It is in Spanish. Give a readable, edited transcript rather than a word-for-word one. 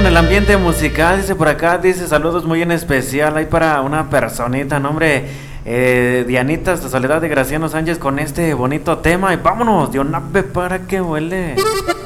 con el ambiente musical, dice por acá, dice saludos muy en especial, hay para una personita, nombre Dianita hasta Soledad de Graciano Sánchez con este bonito tema y vámonos, de un ave para que huele.